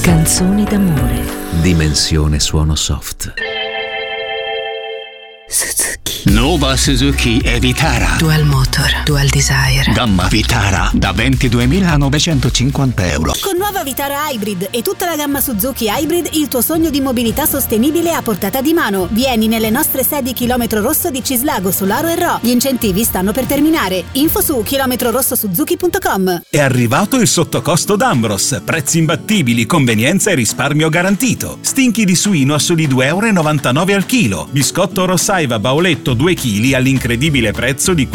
Canzoni d'amore. Dimensione suono soft. Nuova Suzuki e-Vitara Dual Motor, Dual Desire. Gamma Vitara da 22.950 euro. Con nuova Vitara Hybrid e tutta la gamma Suzuki Hybrid, il tuo sogno di mobilità sostenibile a portata di mano. Vieni nelle nostre sedi Chilometro Rosso di Cislago, Solaro e Rho. Gli incentivi stanno per terminare. Info su chilometrorossosuzuki.com. È arrivato il sottocosto d'Ambros. Prezzi imbattibili, convenienza e risparmio garantito. Stinchi di suino a soli 2,99 euro al chilo. Biscotto Rossaiva Bauletto 2 kg all'incredibile prezzo di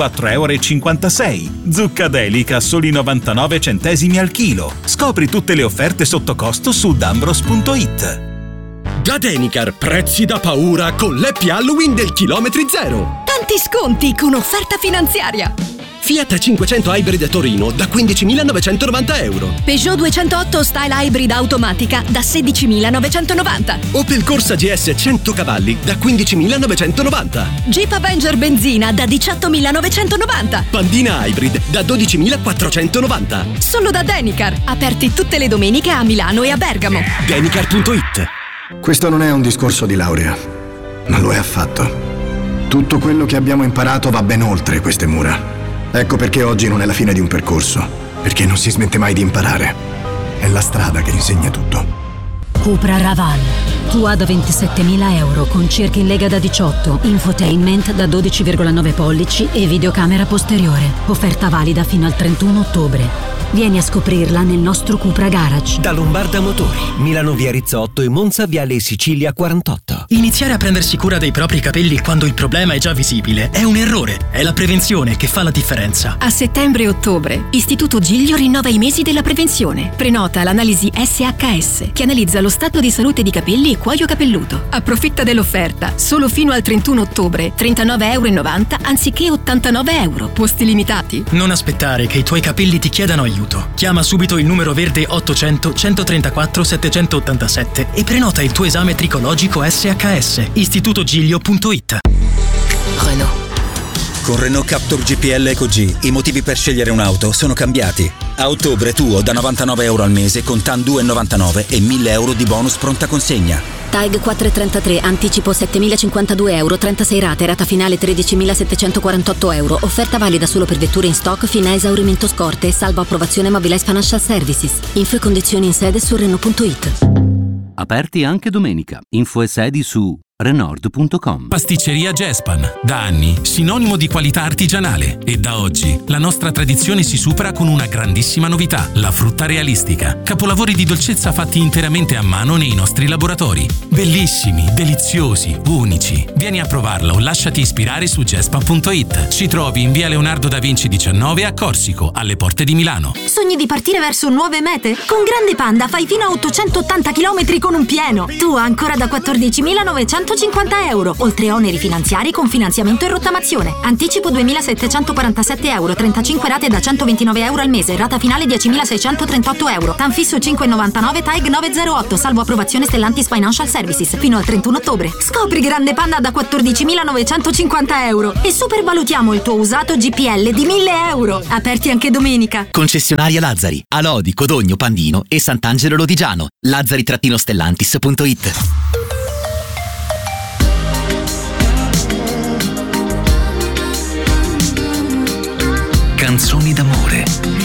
4,56 euro. Zucca Delica a soli 99 centesimi al chilo. Scopri tutte le offerte sotto costo su dambros.it. Da Denicar, prezzi da paura con l'happy Halloween del chilometri zero. Tanti sconti con offerta finanziaria. Fiat 500 Hybrid Torino da 15.990 euro. Peugeot 208 Style Hybrid automatica da 16.990. Opel Corsa GS 100 cavalli da 15.990. Jeep Avenger benzina da 18.990. Pandina Hybrid da 12.490. Solo da Denicar, aperti tutte le domeniche a Milano e a Bergamo. Denicar.it. Questo non è un discorso di laurea, non lo è affatto. Tutto quello che abbiamo imparato va ben oltre queste mura. Ecco perché oggi non è la fine di un percorso, perché non si smette mai di imparare. È la strada che insegna tutto. Cupra Raval, tua da 27.000 euro con cerchi in lega da 18, infotainment da 12,9 pollici e videocamera posteriore. Offerta valida fino al 31 ottobre. Vieni a scoprirla nel nostro Cupra Garage. Da Lombarda Motori, Milano via Rizzotto e Monza viale Sicilia 48. Iniziare a prendersi cura dei propri capelli quando il problema è già visibile è un errore. È la prevenzione che fa la differenza. A settembre e ottobre, Istituto Giglio rinnova i mesi della prevenzione. Prenota l'analisi SHS, che analizza lo stato di salute di capelli e cuoio capelluto. Approfitta dell'offerta, solo fino al 31 ottobre, 39,90 euro anziché 89 euro. Posti limitati. Non aspettare che i tuoi capelli ti chiedano aiuto. Chiama subito il numero verde 800 134 787 e prenota il tuo esame tricologico SHS. istitutogiglio.it. Renault. Con Renault Captur GPL Eco G i motivi per scegliere un'auto sono cambiati. A ottobre tuo da 99 euro al mese con TAN 2,99 e 1.000 euro di bonus pronta consegna. TAG 433, anticipo 7.052 euro, 36 rate, rata finale 13.748 euro. Offerta valida solo per vetture in stock fino a esaurimento scorte e salvo approvazione Mobilize Financial Services. Info e condizioni in sede su Renault.it. Aperti anche domenica. Info e sedi su Renault.com. Pasticceria Gespan, da anni sinonimo di qualità artigianale, e da oggi la nostra tradizione si supera con una grandissima novità, la frutta realistica. Capolavori di dolcezza fatti interamente a mano nei nostri laboratori. Bellissimi, deliziosi, unici. Vieni a provarla o lasciati ispirare su Gespan.it. Ci trovi in via Leonardo da Vinci 19 a Corsico, alle porte di Milano. Sogni di partire verso nuove mete? Con Grande Panda fai fino a 880 km con un pieno. Tu ancora da 14.950 euro, oltre oneri finanziari con finanziamento e rottamazione. Anticipo 2.747 euro, 35 rate da 129 euro al mese, rata finale 10.638 euro. TAN fisso 5,99, TAG 908, salvo approvazione Stellantis Financial Services, fino al 31 ottobre. Scopri Grande Panda da 14.950 euro e supervalutiamo il tuo usato GPL di 1.000 euro. Aperti anche domenica. Concessionaria Lazzari, a Lodi, Codogno, Pandino e Sant'Angelo Lodigiano. Lazzari-Stellantis.it. Canzoni d'amore.